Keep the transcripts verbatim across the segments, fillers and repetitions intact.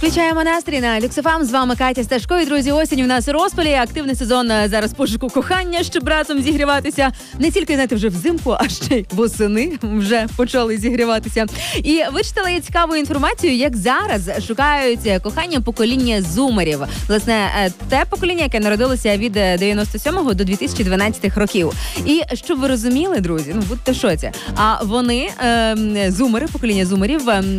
Включаємо настрій на Люкс еф ем. З вами Катя Сташко. І, друзі, осінь у нас у розпалі. Активний сезон зараз пошуку кохання, щоб разом зігріватися. Не тільки, знаєте, вже взимку, а ще й восени вже почали зігріватися. І вичитала я цікаву інформацію, як зараз шукають кохання покоління зумерів. Власне, те покоління, яке народилося від дев'яносто сьомого до дві тисячі дванадцятого років. І щоб ви розуміли, друзі, ну будьте в шоці, а вони, е, зумери, покоління зумерів,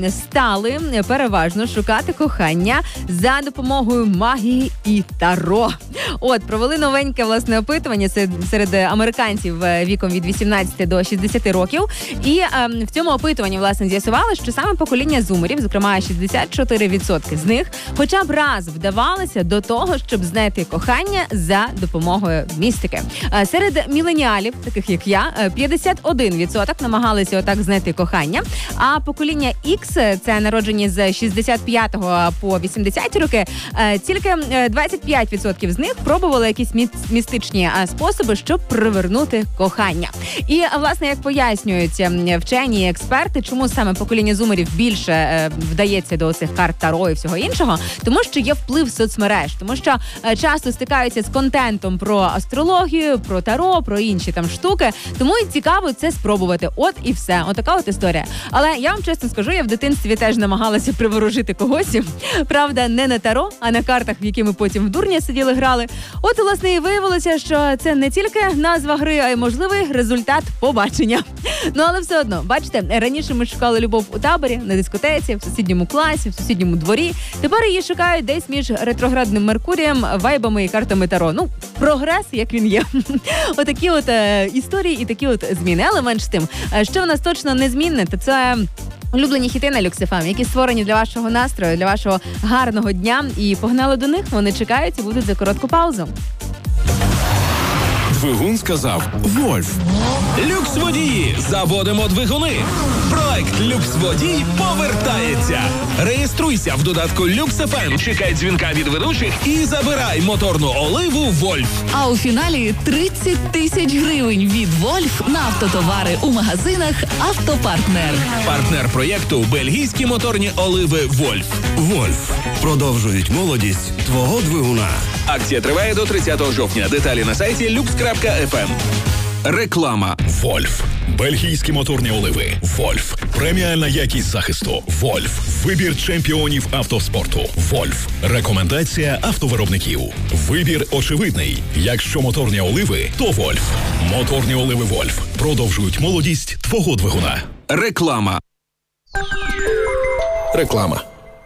стали переважно шукати кохання за допомогою магії і таро. От, провели новеньке, власне, опитування серед американців віком від вісімнадцяти до шістдесяти років. І е, в цьому опитуванні, власне, з'ясували, що саме покоління зумерів, зокрема шістдесят чотири відсотки з них, хоча б раз вдавалося до того, щоб знайти кохання за допомогою містики. Е, серед міленіалів, таких як я, п'ятдесят один відсоток намагалися отак знайти кохання, а покоління X, це народжені з шістдесят п'ятого по вісімдесяті роки, тільки двадцять п'ять відсотків з них пробували якісь містичні способи, щоб привернути кохання. І, власне, як пояснюють вчені і експерти, чому саме покоління зумерів більше вдається до цих карт таро і всього іншого, тому що є вплив соцмереж, тому що часто стикаються з контентом про астрологію, про таро, про інші там штуки, тому і цікаво це спробувати. От і все. Отака от історія. Але я вам чесно скажу, я в дитинстві теж намагалася приворожити когось. Правда, не на таро, а на картах, в які ми потім в дурня сиділи, грали. От, власне, і виявилося, що це не тільки назва гри, а й можливий результат побачення. Ну, але все одно, бачите, раніше ми шукали любов у таборі, на дискотеці, в сусідньому класі, в сусідньому дворі. Тепер її шукають десь між ретроградним Меркурієм, вайбами і картами таро. Ну, прогрес, як він є. Отакі от е, історії і такі от зміни. Але менш з тим, що в нас точно незмінне, то це улюблені хіти на Люкс еф ем, які створені для вашого настрою, для вашого гарного дня. І погнали до них, вони чекають і будуть за коротку паузу. Двигун сказав «Вольф». Люкс-водії. Заводимо двигуни. Проект «Люкс-водій» повертається. Реєструйся в додатку Люкс еф ем, чекай дзвінка від ведучих і забирай моторну оливу «Вольф». А у фіналі тридцять тисяч гривень від «Вольф» на автотовари у магазинах «Автопартнер». Партнер проєкту – бельгійські моторні оливи «Вольф». «Вольф». Продовжують молодість твого двигуна. Акція триває до тридцятого жовтня. Деталі на сайті люкс крапка еф ем. Реклама. «Вольф». Бельгійські моторні оливи. «Вольф». Преміальна якість захисту. «Вольф». Вибір чемпіонів автоспорту. «Вольф». Рекомендація автовиробників. Вибір очевидний. Якщо моторні оливи, то «Вольф». Моторні оливи «Вольф» продовжують молодість твого двигуна. Реклама. Реклама.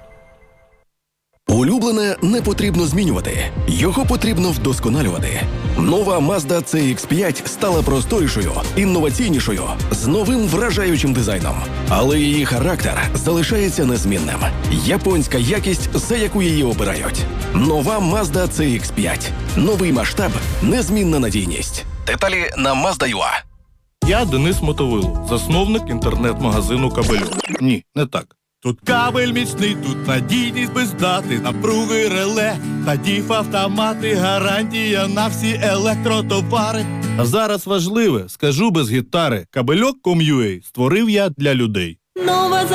Улюблене не потрібно змінювати. Його потрібно вдосконалювати. Нова Mazda це ікс п'ять стала просторішою, інноваційнішою, з новим вражаючим дизайном. Але її характер залишається незмінним. Японська якість, за яку її обирають. Нова Mazda це ікс п'ять. Новий масштаб, незмінна надійність. Деталі на Mazda точка ю а. Я Денис Мотовило, засновник інтернет-магазину «Кабельок». Ні, не так. Тут кабель міцний, тут надійність без дати, напруги реле, та діф-автомати, гарантія на всі електротовари. А зараз важливе, скажу без гітари, кабельок крапка ком крапка ю а створив я для людей. Нова